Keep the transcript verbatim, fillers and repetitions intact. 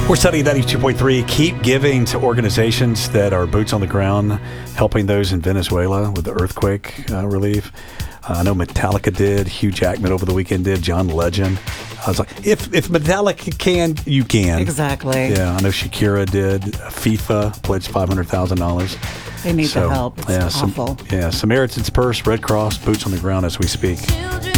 We're studying ninety-two point three. Keep giving to organizations that are boots on the ground, helping those in Venezuela with the earthquake uh, relief. Uh, I know Metallica did. Hugh Jackman over the weekend did. John Legend. I was like, if if Metallica can, you can. Exactly. Yeah, I know Shakira did. FIFA pledged five hundred thousand dollars. They need So, the help. It's yeah, awful. Some, yeah, Samaritan's Purse, Red Cross, boots on the ground as we speak. Children